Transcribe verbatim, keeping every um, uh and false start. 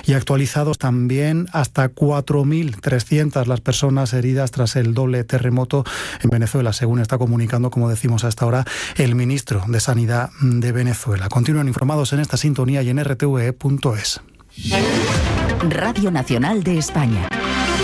Y actualizados también hasta cuatro mil trescientas las personas heridas tras el doble terremoto en Venezuela, según está comunicando, como decimos hasta ahora, el ministro de Sanidad de Venezuela. Continúan informados en esta sintonía y en r t v e punto es. Radio Nacional de España.